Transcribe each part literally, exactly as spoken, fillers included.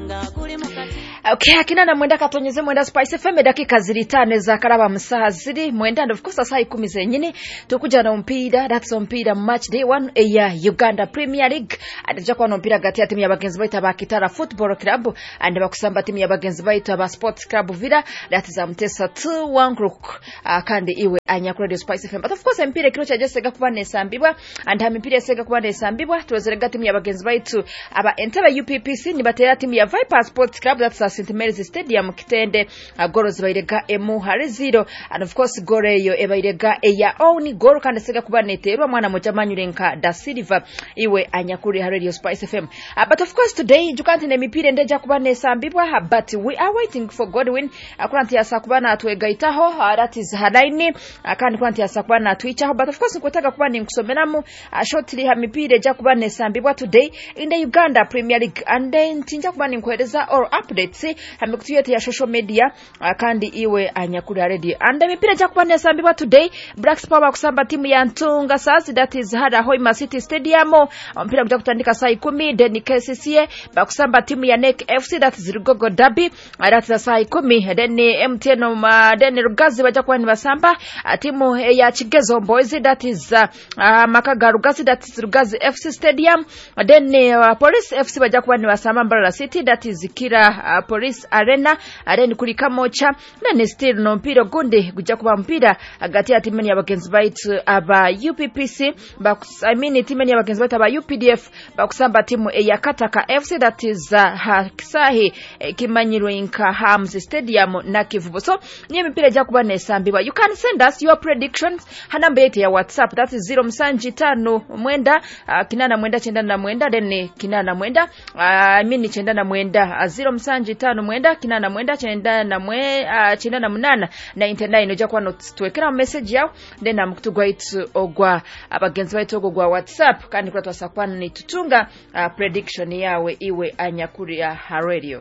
Okay, akina na mwenda katonyeze mwenda Spice F M dakika ziri tano za karaba musaha ziri mwenda and of course saa ikumi zenyine tukuja na mpira that's on mpira match day one ya Uganda Premier League ataja kwa mpira gati ya timu ya bagenzi baita ba Kitara Football Club and bakusamba timu ya bagenzi baita ba Sports Club Villa that is amtesa two one crook uh, kandi iwe anyakura de Spice F M but of course mpira kiro cha Jesse gakubane sambibwa and ha mpira sega kubane sambibwa tuwezerega timu ya bagenzi baitu aba entaba U P P C ni batera timu ya Viper Sports Club that's a Saint Mary's Stadium kitende uh, goro zibairega emu hari zero and of course gore yo ebairega eya oni goro kandi sega kubaneterwa mwana mujamanyurenka da Silva iwe anyakuri ha Radio Spice F M uh, but of course today jukanti ne mipire ndeja kubane sambibwa but we are waiting for Godwin akuranti ya sakubana atwegaitaho uh, that is hadaini akandi uh, kuranti ya sakubana atwichaho but of course nkotaka kubane nkusomeramu uh, shortly ha mipire ja kubane sambibwa today in the Uganda Premier League and then tinja kubane nkweleza or updates hamikutuyete ya social media uh, kandi iwe anyakuri radio and the mipire ja kubane sambibwa today Blacks Power kusamba timu ya Ntunga Stars that is hada Hoima City Stadium mpira kuja kutandika saa kumi then K C C A bakusamba timu ya N E C F C that is Rugogo Derby that is saa kumi then M T N um, then Rugazi baja kwa ni basamba uh, timu ya Chigezo Boys that is uh, uh, Makaga Rugazi that is Rugazi F C Stadium then uh, Police F C baja kwa ni basamba Mbarara City that is Kira uh, Police Arena uh, then kulika mocha then still no mpira gundi kuja kwa mpira agati ya timu ya bagenzi baitu aba U P P C bakus I mean timu ya bagenzi baitu aba U P D F bakusamba timu ya Kataka F C that is uh, Hakisahi eh, kimanyirwe inka Hams Stadium na Kivubo so nye mipira ja kuba nesambiwa you can send us your predictions hanamba yetu ya WhatsApp that is zero msanji tano mwenda uh, kinana mwenda chendana mwenda then kinana mwenda uh, I mean chendana mwenda uh, zero msanji tano mwenda kinana mwenda chendana mwe uh, chendana munana na internet ino ja kwa tuwekera message yao then amkutugwa itu ogwa abagenzi baitu ogwa WhatsApp kandi kwa twasakwana ni tutunga uh, prediction yawe iwe anyakuri ya radio.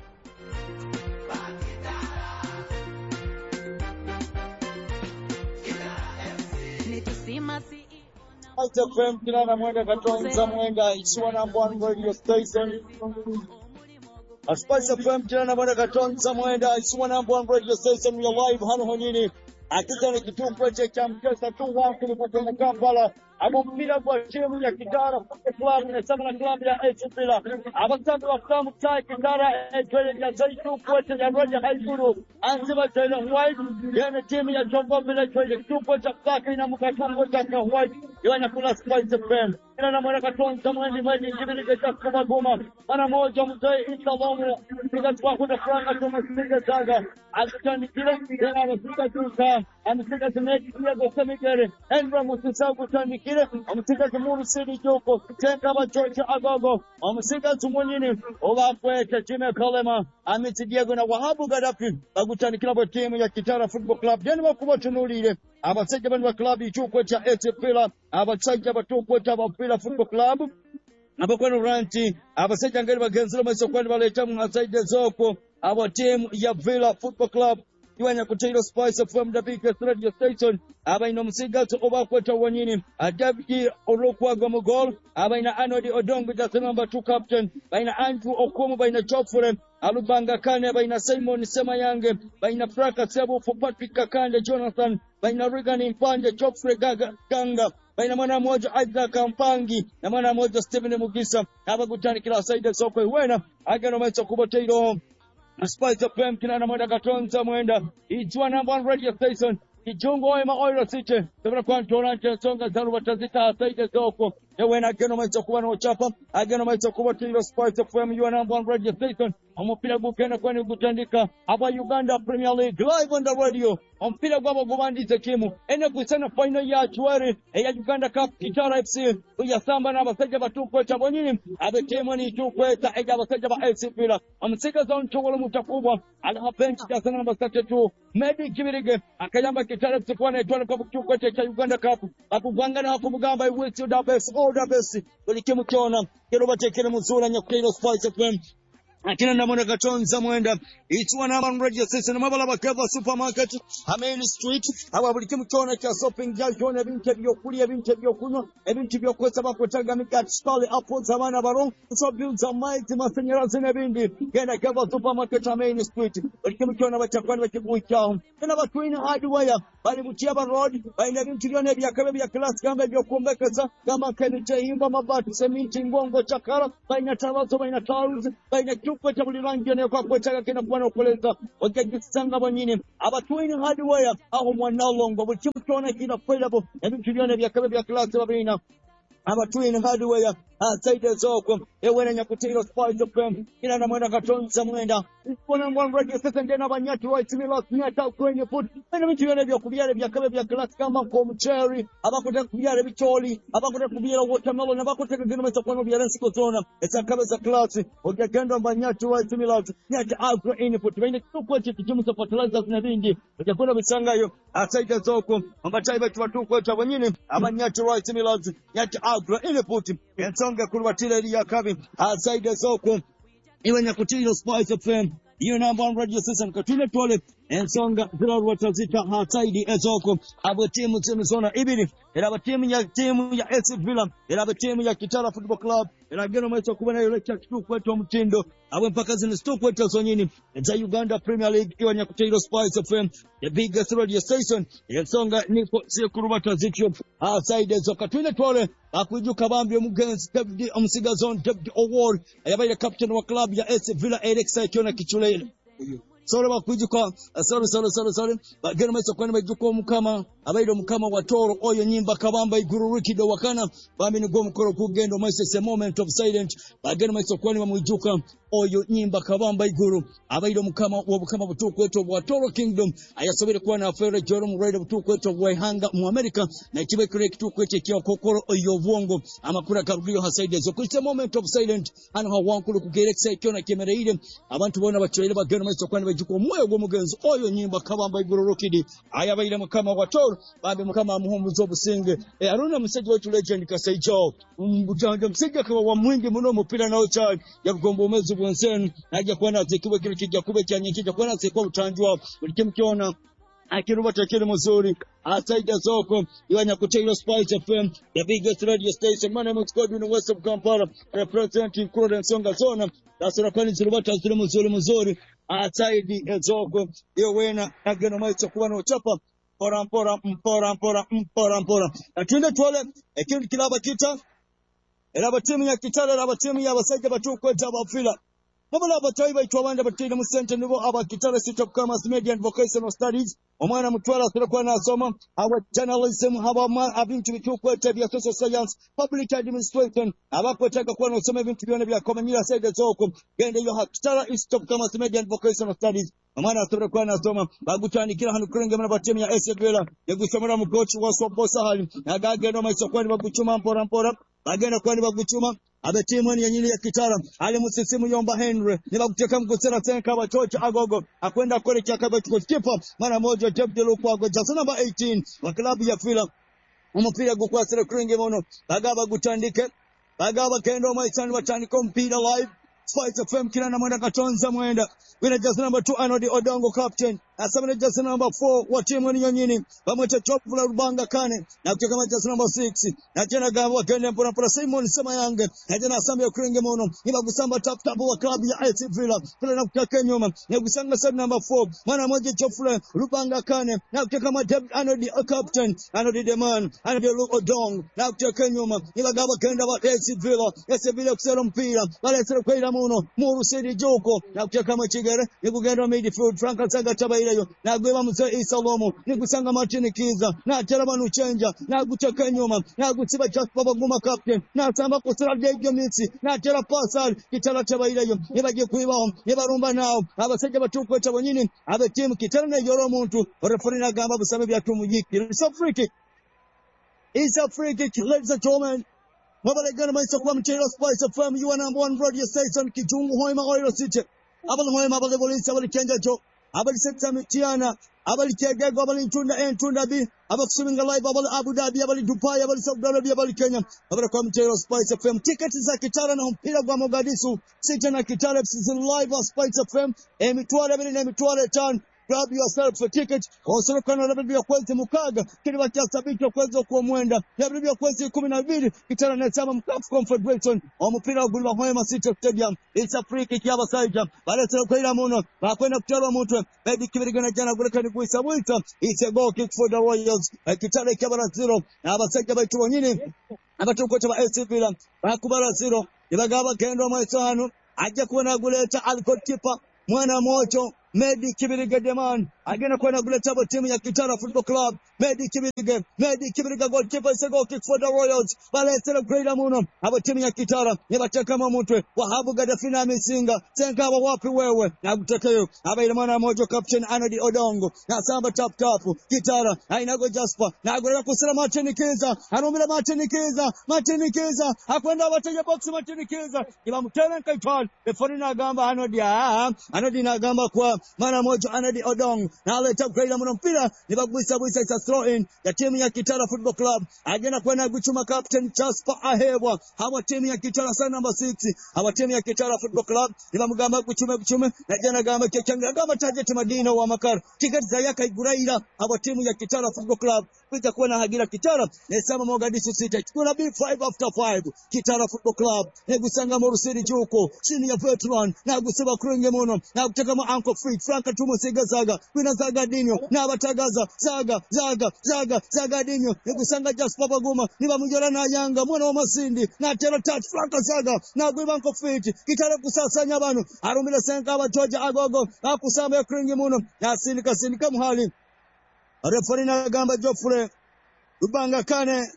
Spice F M kinana mwenda katonza mwenga isuwa number one radio station. Spice F M kinana mwenda katonza mwenda isuwa number one radio station. We are live hano honini. Akitana kitu project ya mkesa tu wangu kutoka Kampala. Abo mpira kwa timu ya Kitara Football Club na Samana Club ya Echipila. Abasandu wa Kamu Chai Kitara Echwele ya Zaitu Kwete ya Roja Haikuru. Anziba Chayla White. Yana timu ya Chombo Bila Chwele kitu kwa Kaki na Mukatambo Chaka White. Yana kula Spice F M. Ina na mwana katonza mwendi mwendi jibili keta kuma goma. Mana moja mzee ita lomu. Nika tuwa kuna franga tumasika zaga. Akitani kila. Yana wasika tuka. Amusika tumeki kia gosemikere. Enra musisa kutani kile. Amusika tumuru siri joko. Tenka wa George Agogo. Amusika tumunyini. Owa kwete jime kolema. Amiti Diego na Wahabu Gaddafi. Agutani kila wa timu ya Kitara Football Club. Jeni wakuwa tunulile. Abaseja bani wa klabu ichukwe cha Etipila. Abaseja batukwe cha Wapila Football Club. Abakwenu ranti. Abaseja ngeri wa genzilo maiso kwenu waletamu ngasaide zoko. Aba timu ya Villa Football Club. Iwanya kutendo Spice F M Dabika Radio Station. Aba ino msiga to oba kweta wanyini. Adabiji Olokwa Gomogol. Aba ina Anodi Odongo that's number two captain. Baina Andrew Okomo baina Chofure. Alubanga Kane baina Simon Semayange. Baina Fraka Sebu for Patrick Kakande Jonathan. Baina Regan Impande Chofure Gaga Ganga. Baina mwana moja Isaac Kampangi. Na mwana moja Stephen Mugisa. Aba kutani kila saide soko iwena. Agano mecho kuboteiro. Spice F M kinana mwenda katonza mwenda. Ichwa number one radio station. Kijungo ema oilo city. Tebra kwa ntorante songa zaru watazita asaide zoko. Ewena ageno maito kuwa na uchapa. Ageno maito kuwa tilo Spice F M. You are number one radio station. Omupira bukena kwani kutandika. Aba Uganda Premier League live on the radio. Ompira kwa mwagumandize timu. Ene kusena final ya chuari. Eya Uganda Cup Kitara F C. Uya samba na baseja batuko cha bonyini. Abe timu ni tukweta. Eya baseja ba F C Pila. Omsika zon chogolo mutakubwa. Alaha bench kasana namba thirty-two. Medi Kibirige. Akayamba Kitara F C kwa na etwana kwa tukweta cha Uganda Cup. Apu vangana hapu mugamba I wish you the best. All the best. Kuli kimu kiona. Kero bache kere mzula nyakino Spice F M. akina namona katonza mwenda itwa namba radio station mabala bakava supermarket Main Street aba buli kimu kyona kya shopping junction ebintu byokulya ebintu byokunywa ebintu byokwesa bakwetaga mikati stall apples abana baro so builds a might masanyarazi n'ebindi genda kava supermarket Main Street buli kimu kyona bachakwani bakikuikyaho na batwin hardware bali butyaba road baina ebintu byona ebyakabe bya class gamba byokumbekeza gamba kenite himba mabati seminti ngongo chakara baina tabazo baina tiles baina chupa cha buli rangi ne kwa kwetaga kina kuba nokoleza okajisanga banyine abatwin hardware aho mwana longo buli kimu kyona kina available ebintu byona ebyakabe bya class babina abatwin hardware asaide zoko ewena nyakutiro spice of them ina na mwenda katonza mwenda kuna mwangu radio sasa ndena banyatu right milas nyata kwenye foot ina vitu byona bya kubyale bya kabe bya class kama ko cherry abakota kubyale bicholi abakota kubyala watermelon abakota kugena mesa kwa bya rensi zona esa kabe za class okagenda banyatu right milas nyata agro input bine tukwache kijimu za fertilizers na bingi okakona bisangayo asaide zoko ambatai batu batukwacha banyine abanyatu right milas nyata agro input ensonga kulwatira ya kabi asaide zoko iwe nyakutiro spice of them you number one radio station katune tole ensonga zira watazita hataidi ezoko abo timu timu zona ibiri era timu ya timu ya S Villa era timu ya Kitara Football Club era geno mwecho kubana ile cha kitu kwetu mtindo abo mpaka zini stop kwetu zonyini za Uganda Premier League iwe nyakutiro spice of them the biggest radio station ensonga nipo si kurubata zityo hataidi ezoko katune tole akujuka bambi omugenzi David Omusigazon David Award yabaye captain wa club ya S Villa Alexa kiona kichulele sore bakujuka sore sore sore sore bagera maiso kwani bajuko mukama abairo mukama wa toro oyo nyimba kabamba igururiki do wakana bambi ni gomukoro kugendo maiso se moment of silent bagera maiso kwani bamujuka oyo nyimba kabamba iguru abairo mukama wa bukama butuko wetu wa toro kingdom ayasobere kwa na fere Jerome Reid butuko wetu wa hanga mu America na kibe kire kituko wetu kya kokoro oyo bwongo amakura karudio hasaide zo kuite moment of silent hano hawankulu kugereksa ikiona kemereire abantu bona bacurire bagera maiso kwani juko moyo gomugenzi oyo nyimba kabamba igororokidi ayabaire mukama wa toro babe mukama muhumuzo busenge e aruna museje wetu legend kasaijo mbujanja musege kwa wa mwingi muno mupira nawo cyane yakugomba umeze bwensenu najya kwana zikiwe kile kijya kube cyanye kijya kwana zikwa utanjwa ulikimu kiona akiruba tekele muzuri asaida zoko iwanya kutiro spice F M the biggest radio station my name is Godwin West of Kampala representing Croydon Songa zona dasura kwani ziruba tazire muzuri muzuri asaidi ezoko iwena ageno maicho kuba no chapa pora pora mpora mpora mpora mpora atinde tole ekindi kilaba kita era timu ya Kitale era timu ya basajja batuko tabafila Mabala batayi baitwa banda batira mu center nibo aba Kitale City of Commerce Media and Vocational Studies omwana mutwala tulikuwa nasoma aba journalism aba abintu bituko tabia social science public administration abakwetaka kuwa nasoma ibintu byone bya komanyira side zoko gende yo Kitale City of Commerce Media and Vocational Studies omwana tulikuwa nasoma bagutandikira hanu kurenge mana batemu ya S Villa yagusomera mu coach wa Sobosa hali agagendo maiso kwani baguchuma mpora mpora bagenda kwani baguchuma abetimu ni yanyili ya Kitara ali musisimu yomba Henry nibakuteka mkusera senka bachocha agogo akwenda kole chakaba tukoskipa mara moja David Lukwago jasa number eighteen wa klabu ya Villa umupira gukwasira kuringe mono bagaba gutandike bagaba kendo maisani batandika mpira live Spice F M kila na mwenda katonza mwenda wina jasa number two Anodi Odongo captain asamene jasa number four wa timu ni nyanyini bamwete top la Rubanga Kane na kutoka kama jasa number six na tena gaba wakende mpona mpona Simon Sema Yange na tena asambe ya kuringe mono niba kusamba tap tap wa klabu ya S Villa kule na kutaka nyuma na kusanga sub number four mwana moja Chofle Rubanga Kane na kutoka kama David Anodi captain Anodi Deman Anodi Odongo na kutaka nyuma niba gaba kenda wa S Villa S Villa kusera mpira wale sera kwa muno Muru Sedi Joko na kutoka kama Chigere nikugenda midfield Franka Saga Tabaira yo na gweba Musa Isalomo nikusanga Martin Kiza na Terabanu Chenja na kutoka nyuma na kutsiba Jasper Baguma captain na samba kusira Degyo Mitsi na Tera Pasal Kitala Tabaira yo nibaje kuibaho nibarumba nao abasajja batuko tabonyini abe team Kitala na yoro muntu referee na gamba busabe byatumujiki it's a free kick it's a free kick ladies and gentlemen Mabale gana maisa kwa mchelo Spice F M you are number one radio station Kijungu Hoima Oil City abale hoima abale bolisi abale kenja jo abali Setta Mitiana, abali Tegego, abali Ntunda A, Ntunda B, abali Swimming Live, abali Abu Dhabi, abali Dubai, abali Saudi Arabia, abali Kenya, abali kwa mtero Spice F M. Tiketi za Kitara na mpira kwa Mogadishu, sita na Kitara season live wa Spice F M, emitwale abili na emitwale tano. Grab yourself a ticket. Also, kana labda ya kwezi mukaga kili bakyasa bityo kwezi kwa mwenda labda ya kwezi kumi na mbili Kitara na chama mkafu Confederation omupira ogulwa Hoima City Stadium. It's a free kick yaba saija baleta kwira muno bakwenda kutalwa mutwe bedi kibirigana jana guleka ni kuisa wita. It's a goal kick for the Royals. Kitara ikabara zero abasaija baitu wanyini abatukota ba A C Villa bakubara zero ibagaba kendo maiso hanu ajja kuona guleta algokipa mwana mocho Medi Kibiriga Deman agena kwenda kuleta timu ya Kitara Football Club. Medi Kibiriga Medi Kibiriga goalkeeper is a goal kick for the Royals. Balesera greater muno abo timu ya Kitara nebateka kama mutwe Wahabu Gadafina Misinga senga abo wapi wewe na kutekeyo abaile mwana mojo captain Anodi Odongo na samba tap tap Kitara ainago Jasper na agora kusira Martin Kiza anomira Martin Kiza Martin Kiza akwenda abateje box Martin Kiza iba mutele kaitwal before na gamba Anodi ah Anodi na gamba kwa mara moja Anodi Odong na aleta greater muno mpira nibagwisa bwisa isa throw in ya timu ya Kitara Football Club agena kwenda guchuma captain Jasper Ahebwa hawa timu ya Kitara sana number six hawa timu ya Kitara Football Club nibamugamba guchuma guchuma na jana gamba kechanga gamba target Madina wa Makar ticket za yaka iguraira hawa timu ya Kitara Football Club kuita kuwa na hagira Kitara nesama Mogadishu City kuna big five after five Kitara Football Club negusanga Morusiri Juko chini ya veteran na guseba kurenge muno na kutaka ma Uncle Fritz Franka Tumusega Zaga Wina Zaga Dinyo na abatagaza Zaga Zaga Zaga Zaga Dinyo negusanga Jasper Baguma niba mujora na Yanga mwana wa Masindi na tera touch Franka Zaga na gwiba Uncle Fritz Kitara kusasanya abantu arumira senka abatoja agogo akusamba ya kurenge muno yasindika sindika muhali Referee na gamba Jofre Rubanga Kane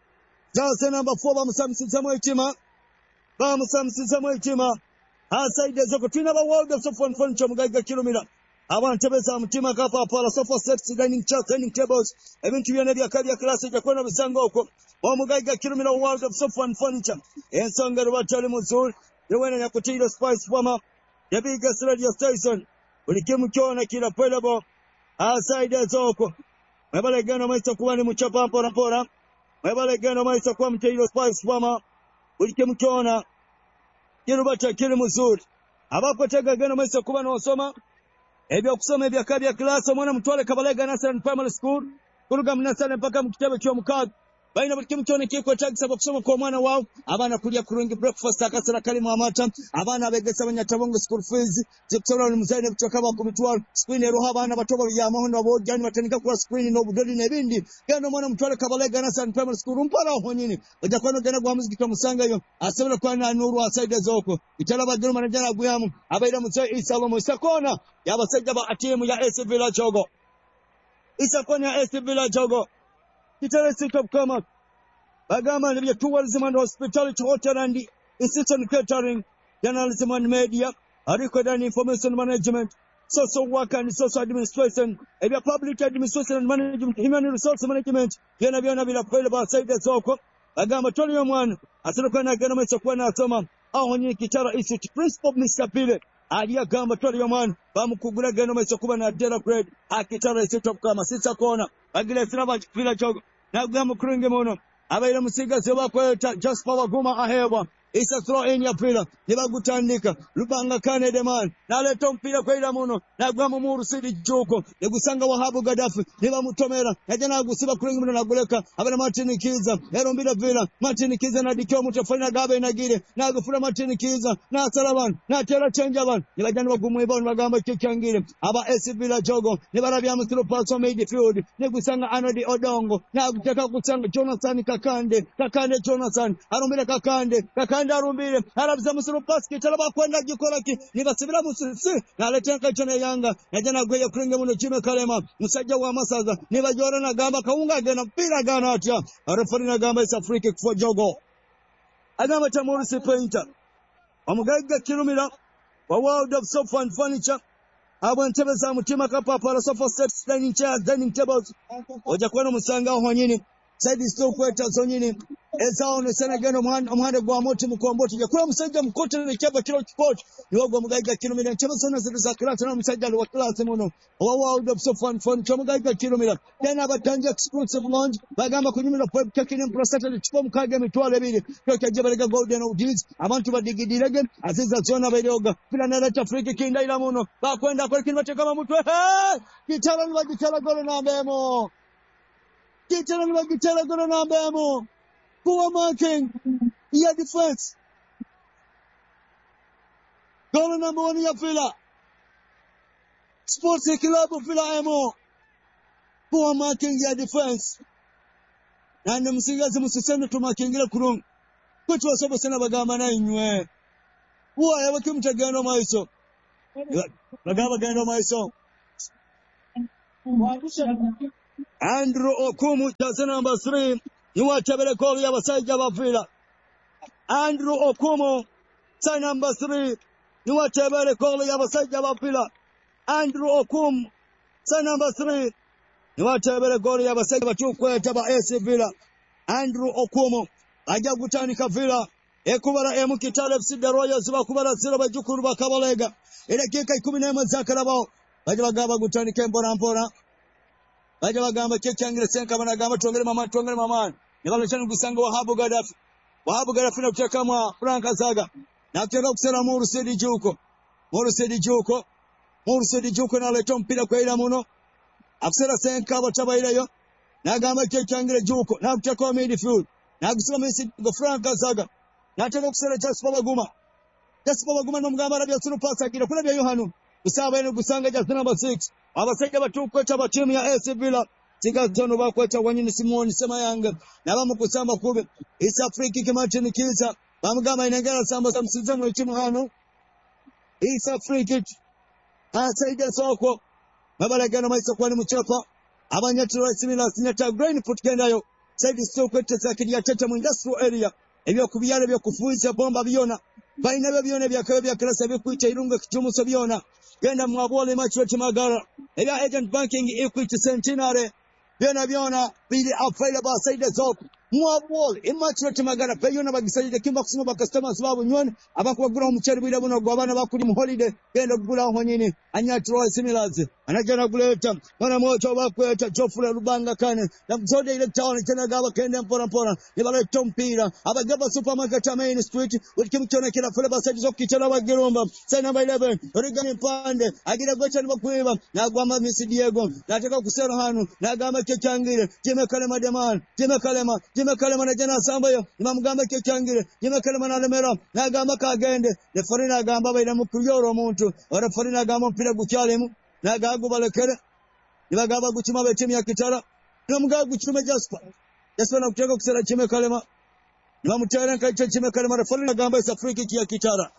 Jase number four bamusamisiza mwetima bamusamisiza mwetima asaide zoko twina ba world of sofa furniture mugaiga kilomita abantu beza mutima kapa pala sofa sets dining chair dining tables ebintu byone bya kali ya class ya kwenda bisango uko omugaiga kilomita world of sofa furniture ensonga rubatali muzuri yewena yakutira Spice Farmer the biggest radio station ulikimu kyona kila pelebo asaide zoko mebale gano maisa kuwa ni mchapa mpora mpora mebale gano maisa kuwa mteiro Spice Farmer ulike mkiona kilu bacha kilu mzuri abapo tega gano maisa kuwa na wasoma ebya kusoma ebya kabya klasa mwana mtuwale kabalega Nasaran Primary School kuruga mnasane mpaka mkitabe kio mkagu baina bulike mkiona kiko tagisa kusoma kwa mwana wao abana kulia kurungi breakfast akasara kali mwamata abana abegesa abanyatabongo school fees zipsora mzaine kutoka ba kumitwalo screen ero abana batoba ya mahondo abogani batanika kwa screen no budodi nebindi gano mwana mtwale kabalega Nasaran Primary School mpala honyini ojakwano gana gwa muziki kamusanga yo asabira kwa na nuru aside zoko itala bagiro manajana guyamu abaida mutsayi isalomo isakona yabasajja ba atimu ya A C Villa Jogo isakona ya A C Villa Jogo Kitara City of Kama Bagama Libya Tourism and Hospitality Hotel and Institution Catering Journalism and Media Record and Information Management Social Work and Social Administration Ebya Public Administration and Management Human Resource Management Yana Biana Bila Kwela Saida Zoko Bagama Tolium one Asirokana Ganama Sokwana Soma Ahonyi Kitara Institute Principal Mister Pile Adia Gamba Tolium one Bamukugula Ganama Sokuba na Dela Bread Akitara City of Kama Sisa Kona Agile Srava Villa Jogo na gamu kurenge mono abaira musiga seba kwa Jasper Baguma Ahebwa isa throw in ya pila nibagutandika Rubanga Kane Deman na leto mpira kwa ila mono na gamu Morusiri Juko negusanga Wahabu Gaddafi niba mutomera najana gusiba kurenge mono na guleka abana Martin Kiza ero mbira Villa Martin Kiza na dikyo mutafanya gabe na gire na gufura Martin Kiza na Salaban na tera change aban nibajana bagumu ibon bagamba kikangire aba A C Villa Jogo nibarabya mutiro paso midfield negusanga Anodi Odongo na gutaka kusanga Jonathan Kakande Kakande Jonathan arumbira Kakande Kakande Ndarumbire arabiza musuru paski talaba kwenda gikoraki nibasibira musisi naletenka cyane Yanga najana gwe kurenge muno Jime Kalema musajja wa Masaza nibajora na gamba kaunga gena mpira gana atya referee na gamba is a free kick for Jogo agamba Tamurisi Painter omugaiga kilomita wa World of Sofa and Furniture abo ntebeza mutima kapa para sofa sets dining chairs dining tables oja kwano musanga honyini Saidi still kweta zonyini ezao ne Senegal omwande gwa moti mukomboti yakula musajja mukote ne kyaba kilo sport niwo mugaiga kilomita nchama zona za klasa na musajja wa klasa muno owa world of so fun fun chamugaiga kilomita tena abatanja exclusive lounge bagamba kunyumira pep checking in prostate chipo mukage mitwale biri kyoka jabalega golden oldies abantu badigidilege aziza zona bayoga pila na leta friki kindaira muno bakwenda kwa kinwa kama mtu kitala ni bagitala golo nambemo kitala ni bagitala golo nambemo poor marking ya defense golo number one ya Villa Sports Club Villa emo poor marking ya defense nande musigaze musisende tumakingire kurungu kwetu wasabo sana bagamba na inywe uwa yawe kimtegano maiso bagamba gano maiso Andrew Okumu jase number three niwa chabele kolu ya basajja ba Villa Andrew Okumu sa number three niwa chabele kolu ya basajja ba Villa Andrew Okumu sa number three niwa chabele kolu ya basajja batukweta ba A S Villa Andrew Okumu ajja gutandika Villa ekubala emu Kitale F C the Royals bakubala zero bajukuru bakabalega edakika ikumi n'emu zakarabao bajja bagamba gutandika mpora mpora bajja bagamba kyekyangira senka banagamba tongere mama tongere mama nebalo cyane gusanga Wahabu Gaddafi Wahabu Gaddafi na kutekamwa Frank Azaga na kuteka kusera mu Rusedi Juko mu Rusedi Juko mu Rusedi Juko na leto mpira kwa ila muno akusera senka batabairayo nagamba kyekyangira Juko na kuteka midfield na kusema Messi go Frank Azaga na tena kusera Jasper Baguma Jasper Baguma no mugamba rabya sunu pasa kira kuna bya Yohanu kusaba ene gusanga Jasper number six abasajja batukweta ba timu ya A S Villa Tigazono bakweta wanyini Simoni Semayanga nabamu kusamba kube East Africa kimatini kiza bamugamba inengera samba samsiza mu timu hano East Africa asaida soko babalagana maisa kwani muchapa abanyatira similar sinata grain put kendayo saidi sokwete zakiri ya tete mu industrial area ebyo kubiyale byo kufuza bomba byona baina byona byakabe bya klasa byo kwita irunga kijomuso byona genda mwabole macho timagara ebya agent banking Equity Centenary byona byona bili available saidi zoko mwabole imacho timagara byona bagisajide kimba kusoma ba customers babo nywani abakubagura umuceri bwira buno gwabana bakuri mu holiday genda kugura aho nyine anyatro similars anajana kuleta bana moto bakweta Jofre Rubanga kane na mzode ile town tena gaba kende mpora mpora nibale tompira abagaba supermarket ya Main Street ukimchona kila fule basadi zokitana bagiromba sai number eleven origani pande agira gocha nibakwiba na gwamba Miss Diego nataka kusera hanu na gamba kechangire jime kalema deman jime kalema jime kalema na jana sambayo nimamugamba kechangire jime kalema na lemera na gamba kagende ne forina gamba baina mukuyoro omuntu ora forina gamba mpira gukyalemu na gagu balekere nibagaba guchima be timu ya Kitara namugagu guchuma Jasper Jasper na kuteka kusera chime kalema nimamutera nkacho chime kalema na forina gamba East Africa ya Kitara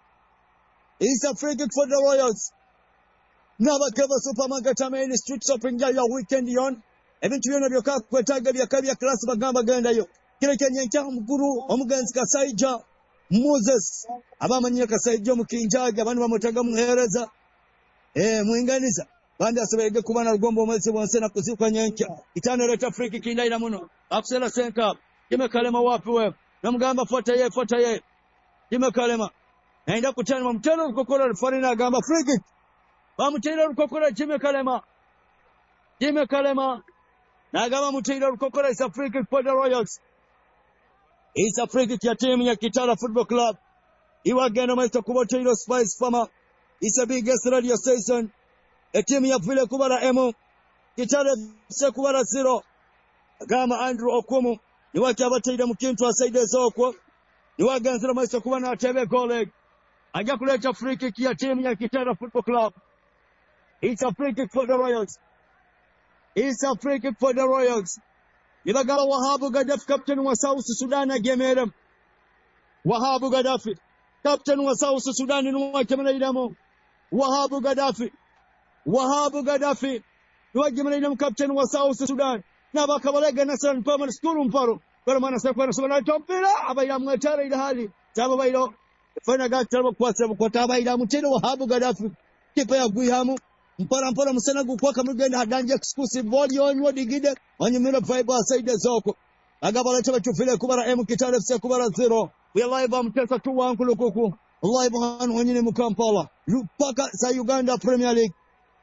East Africa for the Royals Naba Keva Supermarket Main Street shopping ya weekend yon eventually na byoka kwetaga bya kabya class bagamba genda yo kile kenye cya mukuru omugenzi Kasaija Moses abamanyira Kasaija mukinjaga abantu bamotaga muhereza eh muinganiza bandi asabege kubana rugombo mwezi bonse na kuzikwa nyencha itano leta Afrika kindaira muno akusela senka kime kalema wapi wewe namgamba fuata ye fuata ye kime kalema naenda kutana mtano ukokora Farina agamba free bamutera ukokora kime kalema kime kalema na agamba mutera ukokora East Africa for the Royals East Africa ya timu ya Kitara Football Club iwagenda maisha kubota ilo Spice Farmer It's a biggest radio station. A team ya Villa kubara emo. Kitale se kubara zero. Gama Andrew Okumu. Ni waki abataida mkintu wa saide zoko. Ni waganzira maisha kubana atebe goleg. Aja kuleta free kick ya team ya Kitale Football Club. It's a free kick for the Royals. It's a free kick for the Royals. Nibagaba Wahabu Gaddafi captain wa South Sudan agemerem. Wahabu Gaddafi captain wa South Sudan ni wakemela idamo. Wahabu Gaddafi Wahabu Gaddafi niwajimana ina captain wa South Sudan na bakabalega National Permanent School mparo kwa maana sasa kwa nasoma tompira abaira mwetara ila hali taba bairo fana gataba kwa sababu kwa taba ila mtendo Wahabu Gaddafi kipa ya Guihamu mpora mpora musana gukwaka mugenda hadanje exclusive body onyo digide onyumira vibe aside zoko agaba leta bachufile kubara M Kitale F C kubara zero we live am tesa two one kulukuku live hano honyine mu Kampala paka sa Uganda Premier League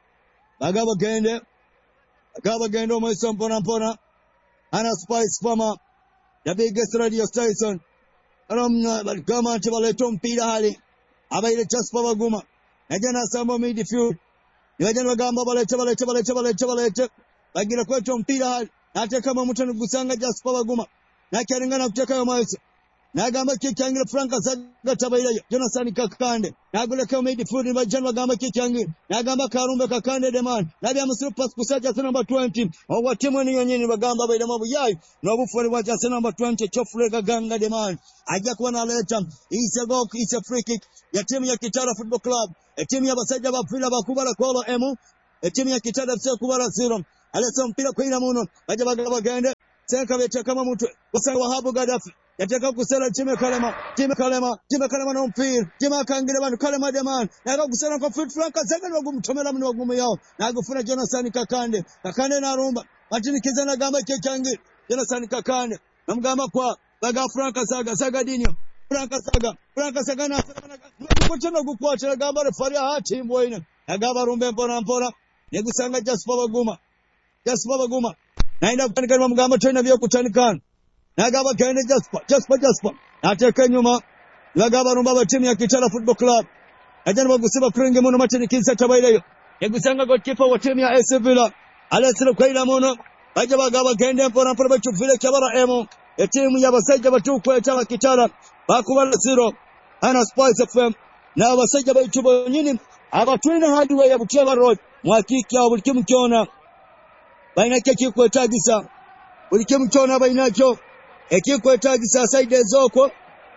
agaba gende agaba gende omuso mpora mpora ana Spice Farmer the biggest radio station aramna bagama ntibaleto mpira hali abaile Jasper Baguma najana sambo midfield Nibajana bagamba balete balete balete balete balete bagira kweto mpira hali nate kama mutano gusanga Jasper Baguma nakyalingana kuteka yo maso nagamba kichangira Frank Saga tabaile Jonathan Kakande nagule kwa midfield nibajana bagamba kichangira nagamba Karumbe Kakande demand nabya musiru pass kusaja number twenty owa timu ni yonyini bagamba baile mabu yayi nobufoni wacha number twenty Chofre Gaganga demand aja kuwa naleta isego isa free kick ya timu ya Kitara Football Club timu ya basajja bafila bakubala kolo emu timu ya Kitara F C kubala zero alesa mpira kwa ina muno baje bagaba bagende senka bete kama mtu basa Wahabu Gaddafi yataka kusela timu Kalema timu Kalema timu Kalema no mpira timu akangire banu Kalema demand naka kusela kwa Fit Frank Zaga bagumtomera mni wagumu yao nagufuna Jonathan Kakande Kakande na rumba Martin Kizana gamba kechangi Jonathan Kakande namgamba kwa baga Frank Saga Saga dinyo Frank Saga Frank Saga na kuchana gukwatira gamba refari hati mboine agaba rumbe mpona mpona negusanga Jasper Baguma Jasper Baguma naenda kutanikana mgamba tena byo kutanikana nagaba kaende Jasper Jasper Jasper ateka nyuma nagaba rumba ba timu ya Kitara Football Club ajana bagusiba kurenge muno matini kinsa tabaile negusanga goalkeeper wa timu ya A S Villa alesira kwaila muno baje bagaba kaende mpona mpona bachuvile kyabara emo timu ya basajja batuko etaba Kitara bakubala zero ana Spice F M na abasajja bayitubo nyini abatwina hadiwe ya Buteba Road mwakiki ya buli kimu kyona baina keki kwetagisa buli kimu kyona baina kyo ekikwetagisa side zoko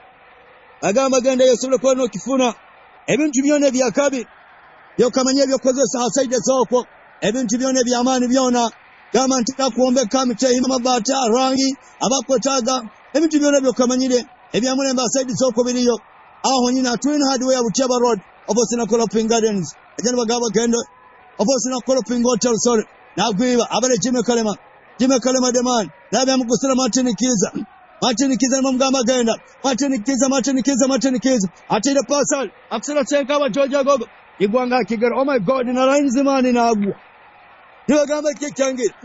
agamba genda yosubule kwa no kifuna ebintu byone byakabi byo kamanye byo kozesa side zoko ebintu byone byamani byona kama ntaka kuombe kamite ina mabata rangi abakotaga ebintu byone byo kamanyire ebyamule mba side zoko biliyo aho nyina twin hardware ya Buteba Road opposite na Coloping Gardens ajana bagaba gendo opposite na Coloping Hotel sorry na gwiba abale Jimmy Kalema Jimmy Kalema demand nabya mugusira Martin Kiza Martin Kiza mumgamba genda Martin Kiza Martin Kiza Martin Kiza atira pasal aksira senka wa George Gogo igwanga kigero oh my god na lines mani na agwa nibagamba kichangira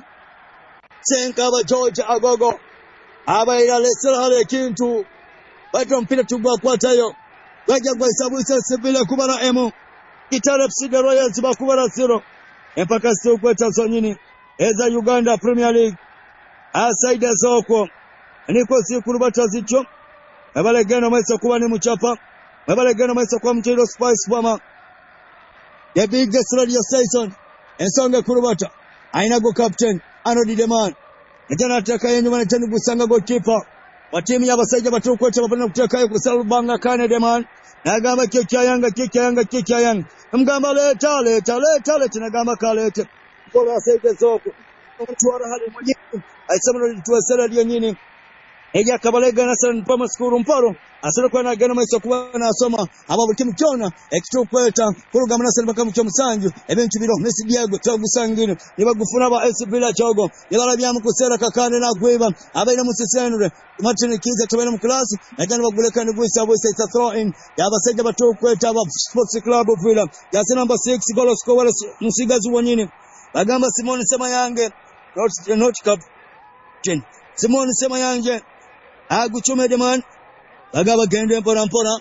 senka wa George Agogo abaira lesera hale kintu bato mpira tugwa kwatayo baja kwa hesabu sasa bila kubara emo Kitara F C Royals bakubara zero empaka sio kweta sonyini eza Uganda Premier League aside zoko niko sikuru batazicho abalegana maisa kuba ni muchapa abalegana maisa kwa mtiro Spice Farmer the biggest radio station ensonga kurubata aina go captain Arnold Demand njana ataka yenyu bana tani gusanga goalkeeper wa timu ya basajja batukwete bapana kuteka kusala banga Kane Demand nagamba kekya yanga kekya yanga kekya yanga mgamba leta leta leta leta nagamba kalete kwa aside zoko mtuara hali mwenyewe aisamano tuwasela lyo nyini eja kabalega nasana mpama skuru mparo asana kwa nagana maiso kuba nasoma ababu kimu kyona ekitukweta kuruga munasana bakamu kyo musanju ebentu biro Messi Diego tagusangino nibagufuna ba A S Villa chogo yala byamu kusera Kakane na gweba abaina musisenure Martin Kiza tobena mu class najana baguleka ni gwisa bwisa ita throw in yabasajja batukweta ba Sports Club of Villa yase number six goal scorer musigazi wonyine bagamba Simone sema yange not not captain Simone sema yange aguchume demand agaba gende mpora mpora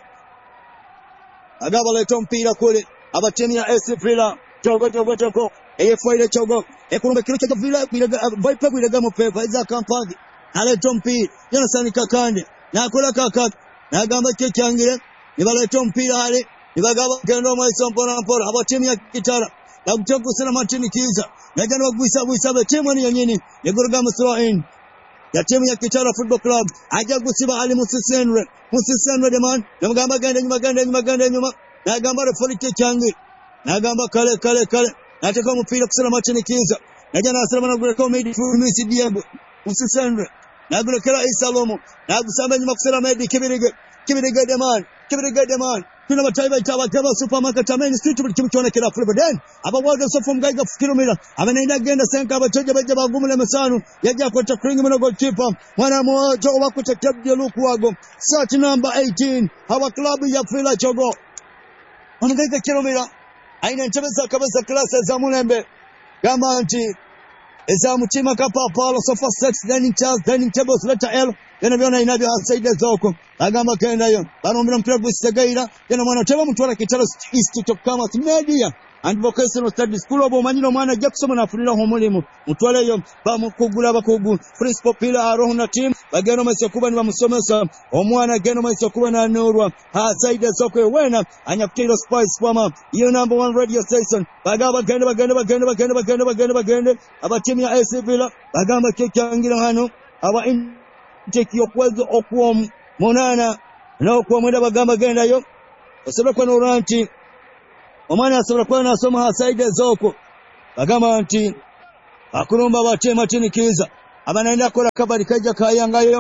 agaba leto mpira kule abateni ya A S Villa chogo chogo chogo eyefu ile chogo ekurumbe kile cha Villa kuilega viper kuilega mu pepa iza kampagi aleto mpira Jonathan Kakande nakula kaka nagamba kyangire nibaleto mpira ale nibagaba gendo maiso mpora mpora abateni ya Kitara nakutoka sana Martin Kiza najana bagwisa gwisa betemo ni nyini yeguruga muswa in ya timu ya Kitara Football Club aja gusiba Ali Musisenre Musisenre demand namgamba ganda nyuma ganda nyuma ganda nyuma nagamba referee changi nagamba kale kale kale nataka mpira kusema Martin Kiza najana asema na guleko Medi Messi Diego Musisenre nagulekera Isalomo nagusamba nyuma kusema Medi Kibirige Give it a good man. Give it a good man. Tuna mataiva itawa kama supermarket main street buli kimu kyona kira fulbe den abawaga so from gaiga kilomita abanenda genda senka abachoje baje bagumule masanu yaja kwata kringi muno goalkeeper mwana mojo wakuta tabje lukwago search number eighteen hawa club ya Fila Chogo onagaiga kilomita aina ntebeza kabeza klase za mulembe kama anti eza mutima kapa Paulo sofa sex dining chairs dining tables letter L yana byona inabyo aside zoko agamba kenda yo banomira mpira gusigaira yana mwana teba mutwala kitalo east to kama media and vocational studies school obo manyino mwana Jackson na fulira homulimu mutwala yo bamukugula bakugu principal pila aroho na team bageno mese kuba ni bamusomesa omwana geno mese kuba na nurwa aside zoko wena anyakutiro spice fama you number one radio station bagaba gende bagende bagende bagende bagende bagende bagende abatimu ya A C Villa bagamba kekyangira hano aba in take yokwezo okuom monana no kwa mwenda bagamba genda yo osobola kwa noranti omwana asobola kwa nasoma hasaide zoko bagamba nti akulomba batema tinikiza abanaenda kola kabali kaja kayangayo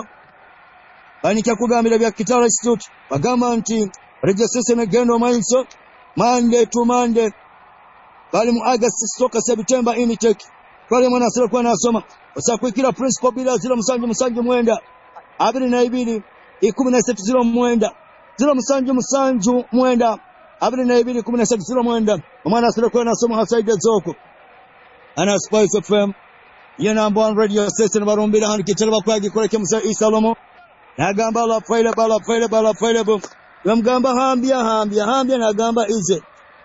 banika kugambira bya Kitara Institute bagamba nti registration agenda mainso Monday to Monday bali mu August stoka September intake kwale mwana asobola kwa nasoma osakwikira principal bila zero musanju musanju mwenda abiri na ibiri ikumi na satu zero mwenda zero musanju musanju mwenda abiri na ibiri ikumi na satu zero mwenda omwana asira kwa nasoma hasaide zoko ana Spice F M ya number one radio station barumbira handi kitela kwagi koleke musa Isalomo nagamba la faile bala faile bala faile bo yamgamba hambia hambia hambia nagamba ize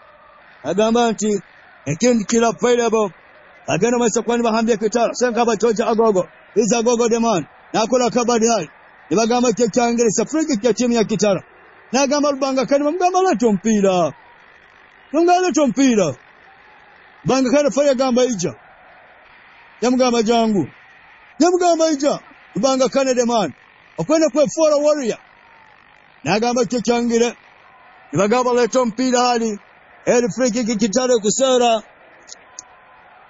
agamba nti ekindi kila faile bo agenda masa kwani bahambia Kitara senka bachoja agogo iza agogo demand nakola kabadi hali nibagamba kyangere safriki kya timu ya Kitara nagamba Lubanga kani mugamba leto mpira Lubanga leto mpira Banga kani faya gamba ija yamugamba jangu yamugamba ija Lubanga kani demand okwenda kwe for a warrior nagamba kyangere nibagamba leto mpira hali eri friki Kitara kusera